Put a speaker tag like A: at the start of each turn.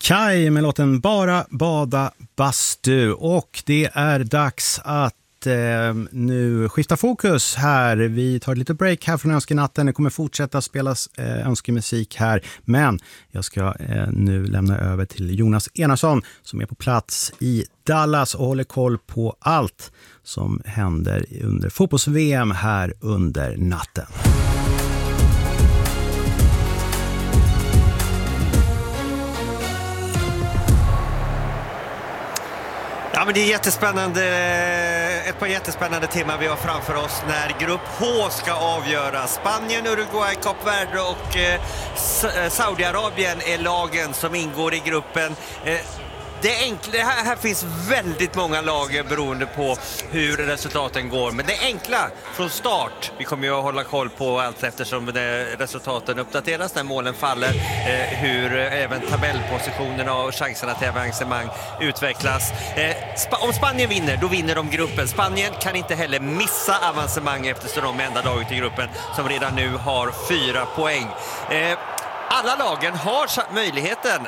A: Kai med låten Bara bada bastu, och det är dags att nu skifta fokus här. Vi tar ett litet break här från Önskenatten. Det kommer fortsätta spelas önskemusik här, men jag ska nu lämna över till Jonas Enarsson som är på plats i Dallas och håller koll på allt som händer under fotbolls-VM här under natten.
B: Ja, men det är jättespännande, ett par jättespännande timmar vi har framför oss när grupp H ska avgöras. Spanien, Uruguay, Kap Verde och Saudiarabien är lagen som ingår i gruppen. Det här finns väldigt många lag beroende på hur resultaten går. Men det enkla från start, vi kommer ju att hålla koll på allt eftersom resultaten uppdateras när målen faller. Hur även tabellpositionerna och chanserna till avancemang utvecklas. Om Spanien vinner, då vinner de gruppen. Spanien kan inte heller missa avancemang eftersom de är enda laget i gruppen som redan nu har 4 poäng. Alla lagen har möjligheten